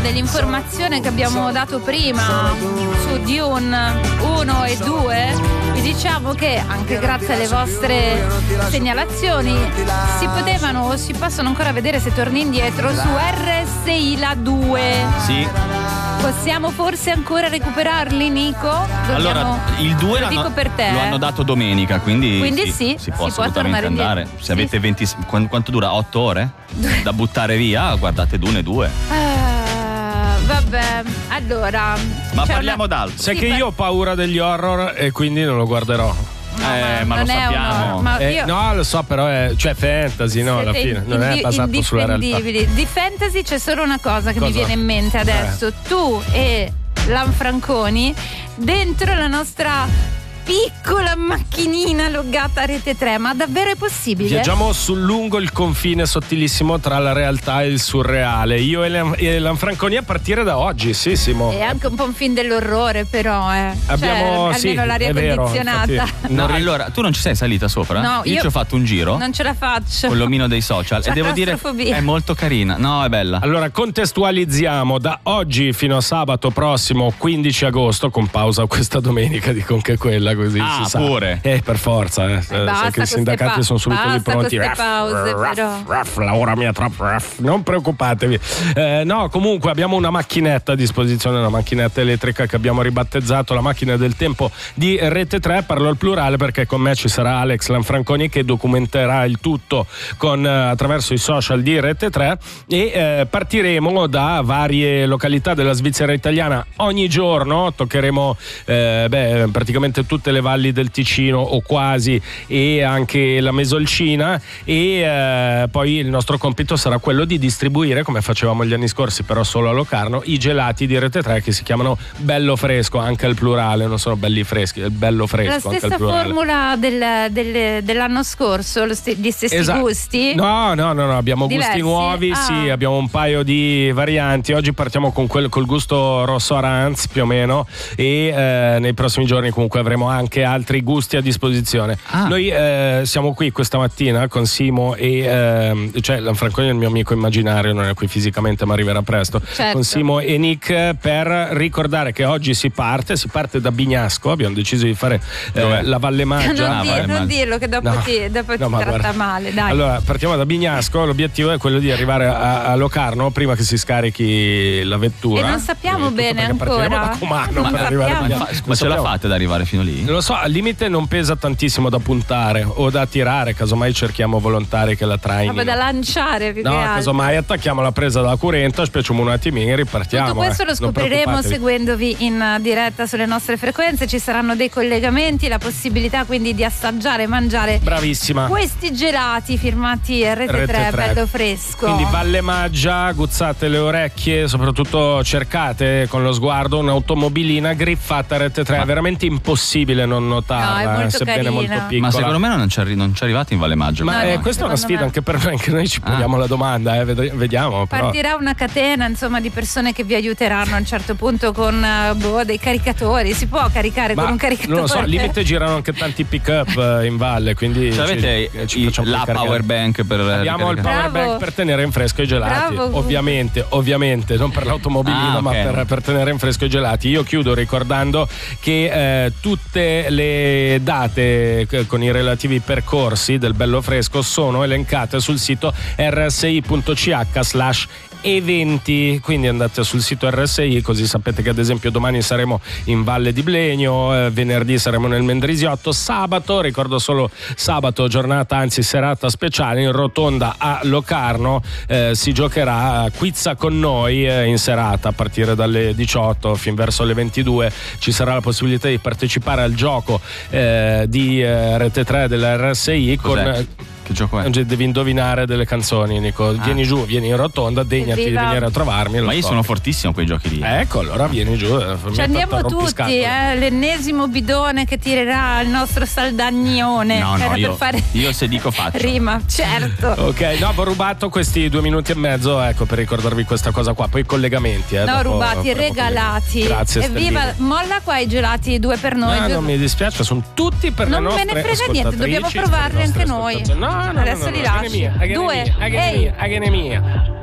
dell'informazione che abbiamo dato prima su Dune 1 e 2, vi diciamo che anche grazie alle vostre segnalazioni si potevano o si possono ancora vedere, se torni indietro, su RSI la 2. Sì. Possiamo forse ancora recuperarli, Nico? Allora, il 2 lo dico per te, lo hanno dato domenica, quindi sì, si può si può assolutamente tornare andare. indietro. Se avete 20, quanto dura? 8 ore? Da buttare via, guardate Dune 2. Vabbè, allora. Ma parliamo d'altro. Sai che io ho paura degli horror e quindi non lo guarderò. Ma lo sappiamo. No, lo so, però è fantasy, no? Alla fine non è basato sulla realtà. Di fantasy c'è solo una cosa che mi viene in mente adesso. Tu e Lanfranconi dentro la nostra piccola macchinina loggata a Rete 3, ma davvero è possibile? Viaggiamo lungo il confine sottilissimo tra la realtà e il surreale. Io e Lanfranconi a partire da oggi, sì, Simo. È anche un po' un film dell'orrore, però abbiamo almeno l'aria condizionata. Infatti, allora, tu non ci sei salita sopra? No, io ci ho fatto un giro. Non ce la faccio. Con l'omino dei social. E devo dire, è molto carina. No, è bella. Allora, contestualizziamo da oggi fino a sabato prossimo 15 agosto, con pausa questa domenica, dico anche quella, così si sa. Pure. Per forza, sai che i sindacati sono subito lì pronti. La ora mia troppo. Non preoccupatevi. No, comunque abbiamo una macchinetta a disposizione, una macchinetta elettrica che abbiamo ribattezzato la macchina del tempo di Rete 3. Parlo al plurale perché con me ci sarà Alex Lanfranconi che documenterà il tutto attraverso i social di Rete 3 e partiremo da varie località della Svizzera italiana. Ogni giorno toccheremo praticamente tutte le valli del Ticino o quasi, e anche la Mesolcina, e poi il nostro compito sarà quello di distribuire, come facevamo gli anni scorsi però solo a Locarno, i gelati di Rete 3 che si chiamano Bello Fresco, anche al plurale, non sono belli freschi, è bello fresco. La stessa formula dell'anno scorso, gli stessi gusti? No, abbiamo diversi? Gusti nuovi, sì, abbiamo un paio di varianti. Oggi partiamo con col gusto rosso aranz più o meno, e nei prossimi giorni comunque avremo anche altri gusti a disposizione. Noi siamo qui questa mattina con Simo e cioè Lanfranconi è il mio amico immaginario, non è qui fisicamente ma arriverà presto, certo, con Simo e Nick, per ricordare che oggi si parte da Bignasco. Abbiamo deciso di fare la Valle Maggia. Non dirlo che dopo ti tratta male, dai. Allora partiamo da Bignasco, l'obiettivo è quello di arrivare a Locarno prima che si scarichi la vettura, e non sappiamo bene ancora ma ce la fate ad arrivare fino lì? Non lo so, al limite non pesa tantissimo da puntare o da tirare, casomai cerchiamo volontari che la trainino. Da lanciare più che altro. Casomai attacchiamo la presa dalla currenta, spiacciamo un attimino e ripartiamo. Tutto questo lo scopriremo seguendovi in diretta sulle nostre frequenze. Ci saranno dei collegamenti, la possibilità quindi di assaggiare e mangiare questi gelati firmati Rete 3 bello fresco. Quindi Valle Maggia, guzzate le orecchie, soprattutto cercate con lo sguardo un'automobilina griffata Rete 3. È veramente impossibile non notarla, sebbene molto piccola. Ma secondo me non ci arrivate in Valle Maggia. Ma questa è una sfida anche per noi, anche noi ci poniamo la domanda, vediamo. Partirà una catena insomma di persone che vi aiuteranno a un certo punto con dei caricatori. Si può caricare con un caricatore? Non lo so, al limite girano anche tanti pick up in valle, quindi avete la power bank per abbiamo il power bank per tenere in fresco i gelati. Ovviamente non per l'automobilino, ma per tenere in fresco i gelati. Io chiudo ricordando che tutte le date con i relativi percorsi del bello fresco sono elencate sul sito rsi.ch/eventi, quindi andate sul sito RSI, così sapete che ad esempio domani saremo in Valle di Blegno, venerdì saremo nel Mendrisiotto, sabato, ricordo solo sabato, giornata, anzi serata speciale in Rotonda a Locarno, si giocherà Quizza con noi in serata a partire dalle 18 fin verso le 22. Ci sarà la possibilità di partecipare al gioco di Rete 3 della RSI. Che gioco è? Devi indovinare delle canzoni, Nico. Vieni giù, vieni in Rotonda, degnati di venire a trovarmi. Ma io sono fortissimo quei giochi lì. Ecco, allora vieni giù. Ci andiamo tutti, l'ennesimo bidone che tirerà il nostro Saldagnone. Io se dico faccio. Rima, certo. Ok, no, ho rubato questi 2 minuti e mezzo, ecco, per ricordarvi questa cosa qua. Poi i collegamenti. No, rubati, regalati. Grazie. Evviva, molla qua i gelati, 2 per noi. Non mi dispiace, sono tutti per le nostre. Non me ne frega niente, dobbiamo provarli anche noi. No, adesso li lascio. 2. Mia.